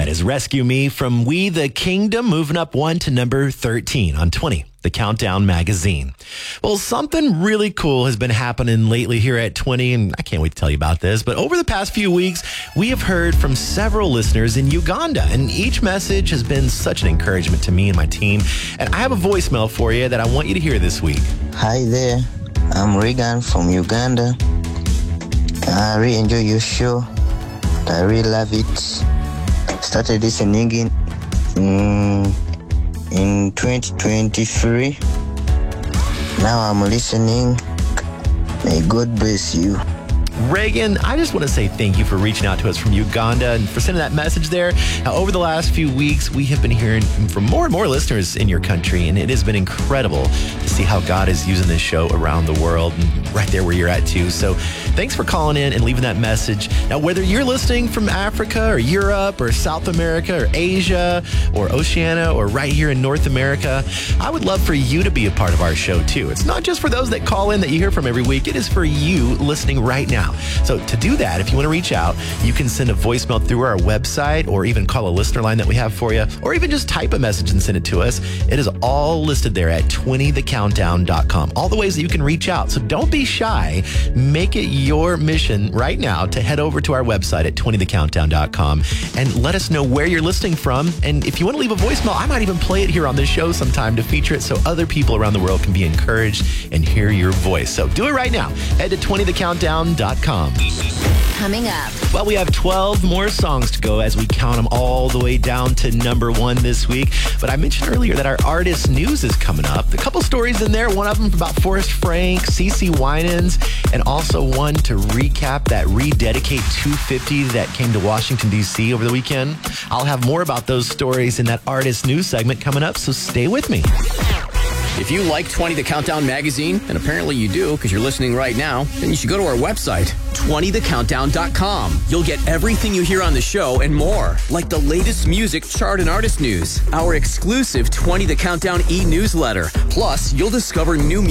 That is Rescue Me from We the Kingdom, moving up one to number 13 on 20, the Countdown magazine. Well, something really cool has been happening lately here at 20, and I can't wait to tell you about this. But over the past few weeks, we have heard from several listeners in Uganda, and each message has been such an encouragement to me and my team. And I have a voicemail for you that I want you to hear this week. Hi there, I'm Regan from Uganda. I really enjoy your show. I really love it. Started listening in 2023. Now I'm listening. May God bless you. Reagan, I just want to say thank you for reaching out to us from Uganda and for sending that message there. Now, over the last few weeks, we have been hearing from more and more listeners in your country, and it has been incredible to see how God is using this show around the world and right there where you're at too. So thanks for calling in and leaving that message. Now, whether you're listening from Africa or Europe or South America or Asia or Oceania or right here in North America, I would love for you to be a part of our show too. It's not just for those that call in that you hear from every week. It is for you listening right now. So to do that, if you want to reach out, you can send a voicemail through our website or even call a listener line that we have for you, or even just type a message and send it to us. It is all listed there at 20thecountdown.com. All the ways that you can reach out. So don't be shy. Make it your mission right now to head over to our website at 20thecountdown.com and let us know where you're listening from. And if you want to leave a voicemail, I might even play it here on this show sometime to feature it so other people around the world can be encouraged and hear your voice. So do it right now. Head to 20thecountdown.com. Coming up. Well, we have 12 more songs to go as we count them all the way down to number one this week. But I mentioned earlier that our artist news is coming up. A couple stories in there, one of them about Forrest Frank, CeCe Winans, and also one to recap that Rededicate 250 that came to Washington, D.C. over the weekend. I'll have more about those stories in that artist news segment coming up, so stay with me. If you like 20 The Countdown magazine, and apparently you do because you're listening right now, then you should go to our website, 20thecountdown.com. You'll get everything you hear on the show and more, like the latest music, chart, and artist news, our exclusive 20 The Countdown e-newsletter. Plus, you'll discover new music